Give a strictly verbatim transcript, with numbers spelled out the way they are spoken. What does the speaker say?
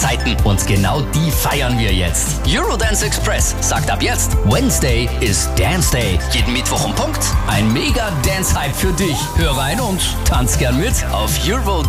Zeiten und genau die feiern wir jetzt. Eurodance Express sagt ab jetzt, Wednesday ist Dance Day. Jeden Mittwoch um Punkt ein Mega Dance-Hype für dich. Hör rein und tanz gern mit auf Eurodance.